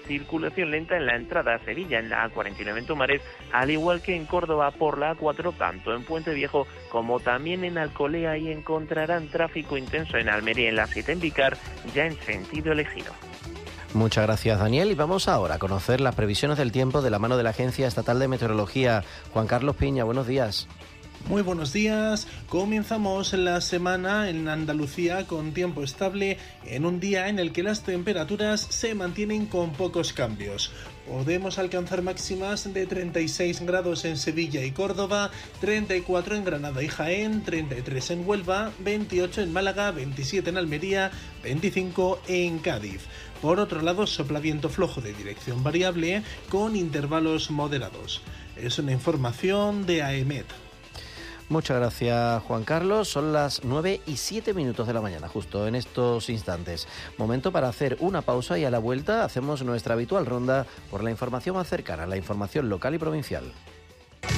circulación lenta en la entrada a Sevilla, en la A49 en Tomares, al igual que en Córdoba por la A4, tanto en Puente Viejo como también en Alcolea, y encontrarán tráfico intenso en Almería, en la 7 en Vicar, ya en sentido elegido. Muchas gracias, Daniel. Y vamos ahora a conocer las previsiones del tiempo de la mano de la Agencia Estatal de Meteorología. Juan Carlos Piña, buenos días. Muy buenos días. Comenzamos la semana en Andalucía con tiempo estable en un día en el que las temperaturas se mantienen con pocos cambios. Podemos alcanzar máximas de 36 grados en Sevilla y Córdoba, 34 en Granada y Jaén, 33 en Huelva, 28 en Málaga, 27 en Almería, 25 en Cádiz. Por otro lado, sopla viento flojo de dirección variable con intervalos moderados. Es una información de AEMET. Muchas gracias, Juan Carlos. Son las 9:07 de la mañana, justo en estos instantes. Momento para hacer una pausa y a la vuelta hacemos nuestra habitual ronda por la información más cercana, la información local y provincial.